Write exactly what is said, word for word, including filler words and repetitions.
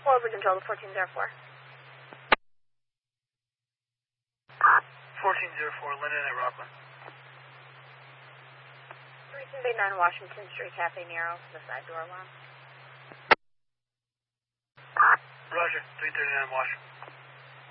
Forward control to fourteen zero four. fourteen zero four, Linden at Rockland. three seventy-nine Washington Street, Cafe Nero, the side door alarm. Roger, three thirty-nine Washington.